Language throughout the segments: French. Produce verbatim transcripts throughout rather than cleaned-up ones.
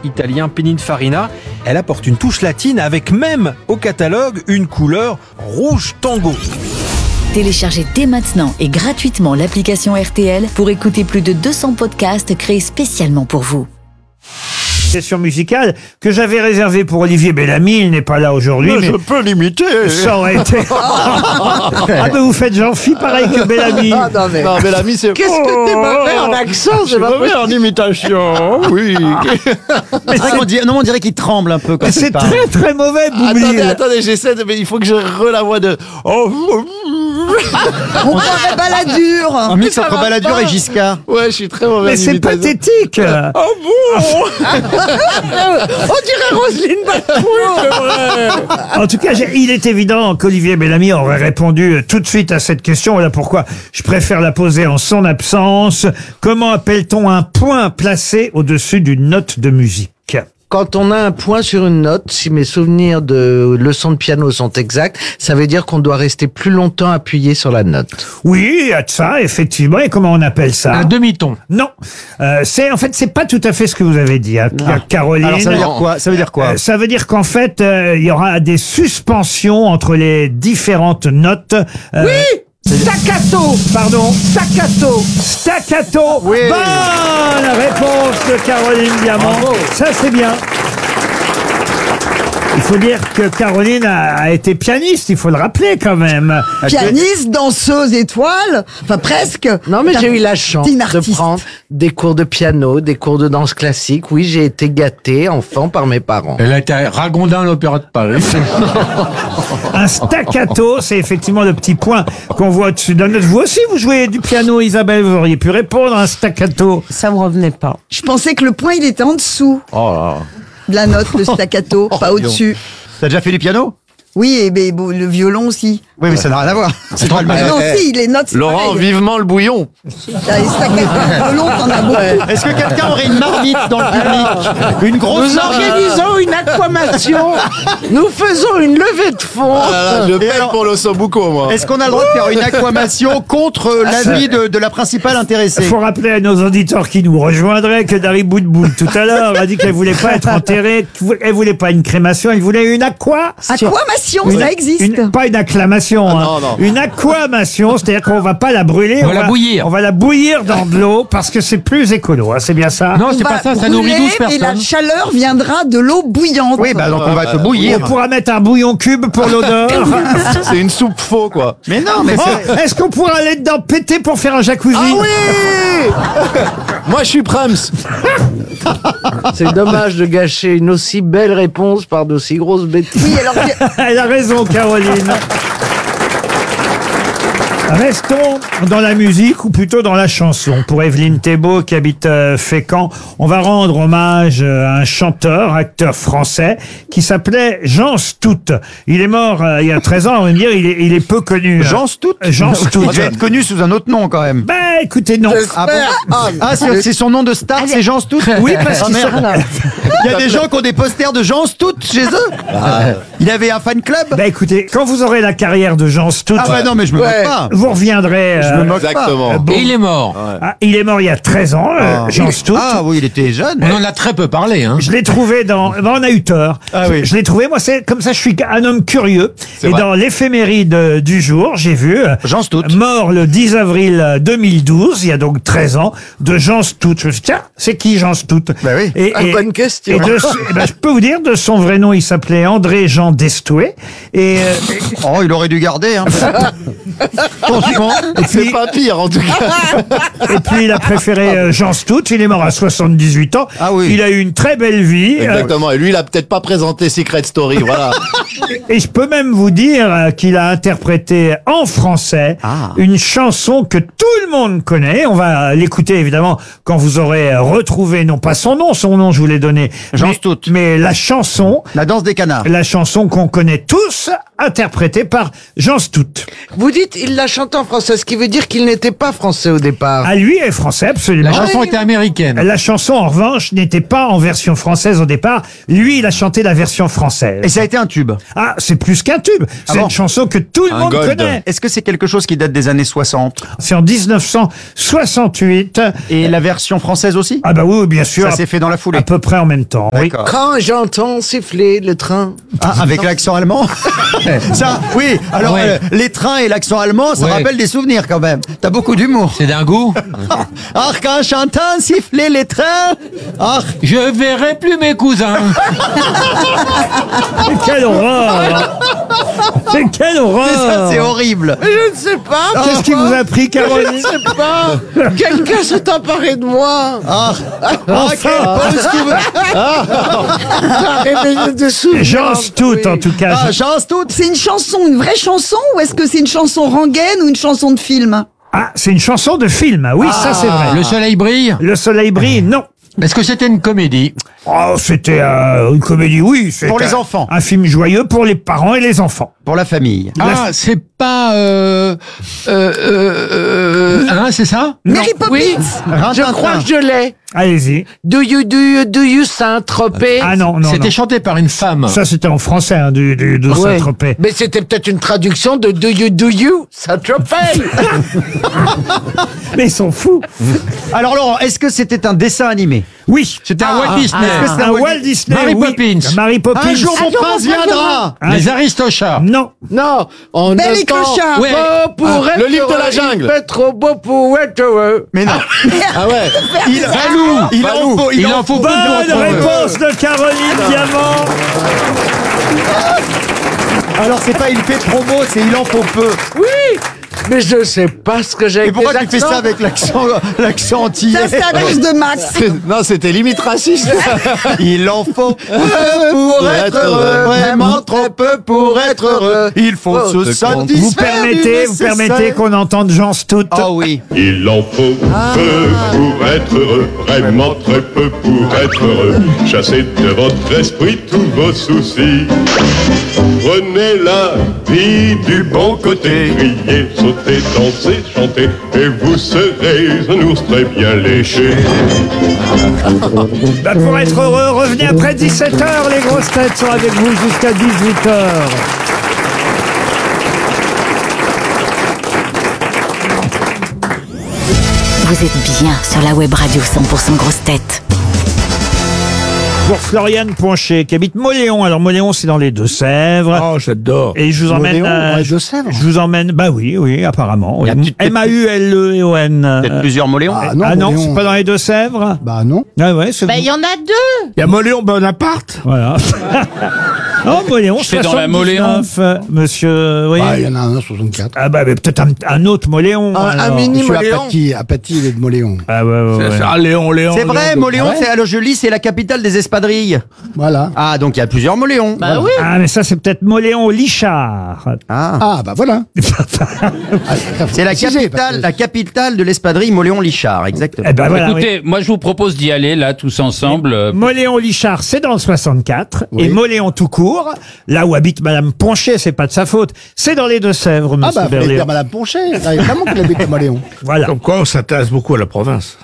italien Pininfarina. Elle apporte une touche latine avec même au catalogue une couleur rouge tango. Téléchargez dès maintenant et gratuitement l'application R T L pour écouter plus de deux cents podcasts créés spécialement pour vous. Question musicale que j'avais réservée pour Olivier Bellamy, il n'est pas là aujourd'hui. Mais mais je peux l'imiter. Ça aurait été... Ah, mais vous faites Jean-Phi pareil que Bellamy. Ah, non, mais... non, Bellamy, c'est... Qu'est-ce que t'es mauvais en accent, c'est pas mauvais en imitation, oui. Mais c'est... On dirait, non, on dirait qu'il tremble un peu quand c'est il parle. très très mauvais, Boubli. Attendez, attendez, j'essaie de... Mais il faut que je re la voix de... Oh, on croirait Balladur. Un mix entre Balladur et Giscard. Ouais, je suis très mauvais. Mais c'est pathétique. Oh bon. On dirait Roselyne Bachelot. C'est vrai. En tout cas, il est évident qu'Olivier Bellamy aurait répondu tout de suite à cette question. Voilà pourquoi je préfère la poser en son absence. Comment appelle-t-on un point placé au-dessus d'une note de musique ? Quand on a un point sur une note, si mes souvenirs de leçons de piano sont exacts, ça veut dire qu'on doit rester plus longtemps appuyé sur la note. Oui, il y a de ça, effectivement. Et comment on appelle ça ? Un demi-ton. Non. Euh, c'est, en fait, c'est pas tout à fait ce que vous avez dit, hein, Caroline. Alors, ça veut dire quoi ? Ça veut dire quoi ? Euh, ça veut dire qu'en fait, euh, il y aura des suspensions entre les différentes notes. Euh, oui ! Staccato. Pardon. Staccato. Staccato. Oui. Bonne réponse de Caroline Diamant. Bravo. Ça, c'est bien. Il faut dire que Caroline a, a été pianiste, il faut le rappeler quand même. Pianiste, danseuse étoile, enfin presque. Non, mais j'ai eu la chance Une de artiste. prendre des cours de piano, des cours de danse classique. Oui, j'ai été gâté enfant par mes parents. Elle a été Ragondin à l'Opéra de Paris. Un staccato, c'est effectivement le petit point qu'on voit au-dessus de la note. Vous aussi, vous jouez du piano, Isabelle, vous auriez pu répondre un staccato. Ça me revenait pas. Je pensais que le point il était en dessous Oh là. de la note, le staccato, pas au-dessus. T'as déjà fait du piano ? Oui, et ben, bon, le violon aussi. Oui, mais ça n'a rien à voir. C'est pas le Ah même. non, si, les notes. c'est Laurent, pareil. vivement le bouillon. T'as les staccato, le violon, t'en as beaucoup. Est-ce que quelqu'un aurait une marmite dans le public ? Une grosse Nous marmite. organisons une aquamation. Nous faisons une levée de fonds. Ah là, je Et paye alors- pour l'ossobuco, moi. Est-ce qu'on a le droit de faire une aquamation contre l'avis de, de la principale Il intéressée ? faut rappeler à nos auditeurs qui nous rejoindraient que Dari Boudboul, tout à l'heure, a dit qu'elle voulait pas être enterrée, qu'elle voulait pas une crémation, elle voulait une aqua. Aquamation, Une- ça existe. une- pas une acclamation, Ah, hein. non, non. Une aquamation, c'est-à-dire qu'on va pas la brûler. On va la bouillir. On va la bouillir dans de l'eau parce que c'est plus écolo, hein, c'est bien ça? Non, On c'est va pas ça, ça brûler, nourrit douze Et la personnes. chaleur viendra de l'eau bouillante. Oui, bah donc on va te On bouillir. pourra mettre un bouillon cube pour l'odeur. C'est une soupe faux, quoi. Mais non, mais Oh, c'est... est-ce qu'on pourra aller dedans péter pour faire un jacuzzi? Ah oui. Moi, je suis Prams. C'est dommage de gâcher une aussi belle réponse par d'aussi grosses bêtises. Oui, alors, Elle a raison, Caroline. Restons dans la musique, ou plutôt dans la chanson. Pour Evelyne Thébault, qui habite euh, Fécamp, on va rendre hommage euh, à un chanteur, acteur français, qui s'appelait Jean Stout. Il est mort euh, il y a treize ans, on va me dire, il est, il est peu connu. Jean Stout Jean Stout. Il doit être connu sous un autre nom quand même. Ben, écoutez, non. Ah bon ? Ah, c'est c'est son nom de star, c'est Jean Stout ? Oui, parce Ah, qu'ils merde. sont... Il y a des gens qui ont des posters de Jean Stout chez eux. Il avait un fan club. Ben, écoutez, quand vous aurez la carrière de Jean Stout, Ah ouais, non, mais je me Ouais. moque pas. vous reviendrez... Je euh, me moque pas. Exactement. bon. Et il est mort. Ah, il est mort il y a treize ans, euh, Ah, Jean il- Stout. Ah oui, il était jeune. On en a très peu parlé, hein. Je l'ai trouvé dans... Ben, on a eu tort. Ah je oui. je l'ai trouvé, moi, c'est comme ça, je suis un homme curieux. C'est Et vrai. dans l'éphéméride euh, du jour, j'ai vu... euh, Jean Stout. Mort le dix avril deux mille douze, il y a donc treize ans, de Jean Stout. Je me suis dit, tiens, c'est qui Jean Stout? Ben oui. Et, Ah, et- bonne question. et de ce- eh ben, je peux vous dire, de son vrai nom, il s'appelait André Jean Destoué. Et, euh, Oh, il aurait dû garder. Hein. Franchement. et, C'est puis, pas pire, en tout cas. et puis, il a préféré euh, Jean Stout. Il est mort à soixante-dix-huit ans. Ah oui. Il a eu une très belle vie. euh, Exactement. Et lui, il a peut-être pas présenté Secret Story, voilà. Et je peux même vous dire euh, qu'il a interprété en français Ah. une chanson que tout le monde connaît. On va l'écouter évidemment quand vous aurez retrouvé, non pas son nom, son nom je vous l'ai donné. Jean mais- Stout. Mais la chanson, La danse des canards. la chanson qu'on connaît tous interprétée par Jean Stout. Vous dites, il l'a chanté en français, ce qui veut dire qu'il n'était pas français au départ. Ah, lui est français, absolument. La chanson était américaine. La chanson, en revanche, n'était pas en version française au départ. Lui, il a chanté la version française. Et ça a été un tube. Ah, c'est plus qu'un tube. C'est bon une chanson que tout le Un monde gold. connaît. Est-ce que c'est quelque chose qui date des années soixante? C'est en dix-neuf cent soixante-huit. Et la version française aussi? Ah bah oui, bien sûr. Ça s'est fait dans la foulée. À peu près en même temps. Oui. D'accord. Quand j'entends siffler le train. Ah, avec l'accent allemand? Ça, oui. Alors, Ouais. euh, les trains et l'accent allemand, ça Ouais. rappelle des souvenirs quand même. T'as beaucoup d'humour. C'est d'un goût. Ah, quand j'entends siffler les trains. Ah, Je verrai plus mes cousins. Mais quelle horreur. C'est quelle mais ça, horreur. c'est horrible. Je ne sais pas. Qu'est-ce qui vous a pris, Caroline? Je ne sais pas. Quelqu'un s'est emparé de moi. Ah, Enfin. quel beau souvenir. A réveillé des souvenirs. Jean Stout, en tout cas. Ah, chance toute. C'est une chanson, une vraie chanson, ou est-ce que c'est une chanson rengaine ou une chanson de film? Ah, c'est une chanson de film. Oui, ça c'est vrai. Le soleil brille. Le soleil brille, non. Est-ce que c'était une comédie? Oh, c'était euh, une comédie, oui. c'était Pour les un- enfants. Un film joyeux pour les parents et les enfants. Pour la famille. Ah, c'est pas... Euh, euh, euh, euh, hein, c'est ça? Mary Poppins. Oui, je crois que je l'ai. Allez-y. Do you, do you, do you Saint-Tropez? Ah non, non, C'était non. chanté par une femme. Ça, c'était en français, hein, du, du, de Ouais. Saint-Tropez. Mais c'était peut-être une traduction de Do you, do you Saint-Tropez? Mais ils sont fous. Alors Laurent, est-ce que c'était un dessin animé? Oui. C'était un Walt Disney. Est-ce que c'est un Walt Disney? Mary Oui. Poppins. Mary Poppins. Un jour mon prince viendra. Un Les jour- Aristochats. Non. Non, on Belle ne et temps Clochard. Ouais. pas pour Ah, être le livre de la heureux, jungle. Il fait trop beau pour être heureux. Mais non. Ah ouais. Il, Valou. il en faut, il, Il en en faut faut. peu Bonne pour être heureux. réponse de Caroline Diamant. Alors c'est pas il fait trop beau, c'est il en faut peu. Oui, mais je sais pas ce que j'ai Et avec pourquoi les tu fais accents. ça avec l'accent, l'accent antillais? Ça, c'est à cause de Max. Non, c'était limite raciste. Il en faut peu pour être heureux, vraiment trop peu pour être heureux. Il faut Oh, se satisfaire. Vous du permettez, vous nécessaire. permettez qu'on entende Jean Stout. Ah oui. Il en faut peu pour être heureux, vraiment très peu pour être heureux. Chassez de votre esprit tous vos soucis. Prenez la vie du bon côté, criez, sautez, dansez, chantez, et vous serez un ours très bien léché. Bah, pour être heureux, revenez après dix-sept heures. Les grosses têtes sont avec vous jusqu'à dix-huit heures. Vous êtes bien sur la web radio cent pour cent grosses têtes. Pour Floriane Poncher, qui habite Moléon. Alors, Moléon, c'est dans les Deux-Sèvres. Oh, j'adore. Et je vous emmène. Moléon, euh, dans les je- Deux-Sèvres. Je vous emmène. Bah oui, oui, apparemment. Il y a oui. peut-être- M A U L E E O N. Peut-être plusieurs moléons. Ah non, Ah non, Moléon. c'est pas dans les Deux-Sèvres. Bah non. Ah ouais, c'est. Ben, il y en a deux. Il y a Moléon Bonaparte. Voilà. Non, Moléon, C'est dans la soixante-dix-neuf, euh, monsieur. Oui. Bah, il y en a un, soixante-quatre. Ah bah, mais peut-être un, un autre Moléon. Un- un alors. mini- Monsieur Moléon. Apathy, Apathy, il est de Moléon. Ah ouais, ouais, ouais. Ah, Léon, Léon. C'est vrai, Léon. Moléon, Ouais. c'est alors je lis, c'est la capitale des espadrilles. Voilà. Ah, donc il y a plusieurs Moléons. Bah oui. Ah, mais ça, c'est peut-être Moléon-Lichard. Ah. Ah, bah voilà. C'est la Précisez, parce capitale, que- la capitale de l'espadrille Moléon-Lichard, exactement. Eh ben voilà. Écoutez, moi je vous propose d'y aller là tous ensemble. euh, oui. Moléon-Lichard, c'est dans le soixante-quatre. Oui. Et Moléon tout court, là où habite Madame Poncher, c'est pas de sa faute. C'est dans les Deux-Sèvres, Ah monsieur bah, fallait Berléand. dire Madame Poncher. Ah, évidemment qu'elle habite à Moléon. Voilà. Comme quoi, on s'intéresse beaucoup à la province.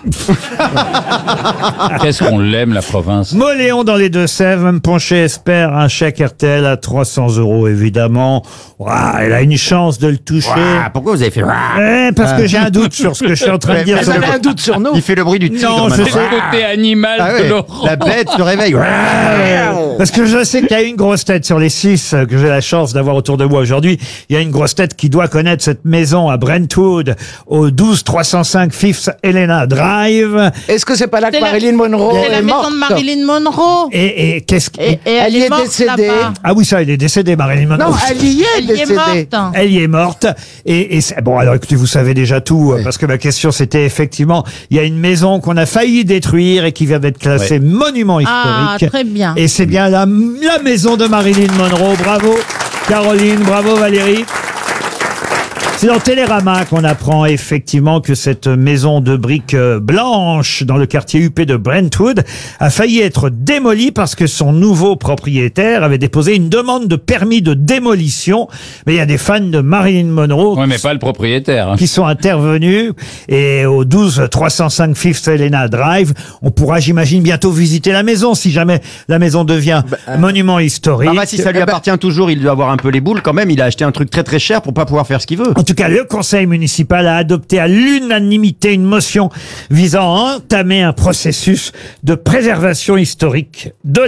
Qu'est-ce qu'on l'aime la province. Moléon dans les Deux-Sèvres, Mme Poncher espère un chèque R T L à trois cents euros, évidemment. Ouah, elle a une chance de le toucher. Ah, pourquoi vous avez fait Eh, parce que j'ai un doute sur ce que je suis en train de Ouais, dire. mais sur elle le- a un doute sur nous. Il fait le bruit du tigre. Non, maintenant. c'est ça. Le côté animal Ah de ouais, Laurent. la bête se réveille. Parce que je sais qu'il y a une grosse tête sur les six euh, que j'ai la chance d'avoir autour de moi aujourd'hui. Il y a une grosse tête qui doit connaître cette maison à Brentwood, au douze trois cent cinq Fifth Helena Drive. Est-ce que c'est pas là que C'est la- Marilyn Monroe C'est la est maison morte? de Marilyn Monroe. Et, et qu'est-ce qui... Et, et elle, Elle y est est morte décédée. là-bas. Ah oui, ça, elle est décédée, Marilyn Monroe. Non, elle y est Elle y est décédée. morte. Elle y est morte. Et, et c'est- bon, alors écoutez, vous savez déjà tout, euh, parce que ma question c'était effectivement, il y a une maison qu'on a failli détruire et qui vient d'être classée monument Ah, historique. très bien. Et c'est bien la, la maison de Marilyn Monroe. Bravo Caroline, bravo Valérie. C'est dans Télérama qu'on apprend effectivement que cette maison de briques euh, blanches dans le quartier huppé de Brentwood a failli être démolie parce que son nouveau propriétaire avait déposé une demande de permis de démolition. Mais il y a des fans de Marilyn Monroe Oui, mais pas le propriétaire. hein. qui sont intervenus et au douze trois cent cinq Fifth Helena Drive, on pourra, j'imagine, bientôt visiter la maison si jamais la maison devient monument historique. Ah bah, si ça lui appartient toujours, il doit avoir un peu les boules quand même. Il a acheté un truc très très cher pour pas pouvoir faire ce qu'il veut. En tout cas, le conseil municipal a adopté à l'unanimité une motion visant à entamer un processus de préservation historique de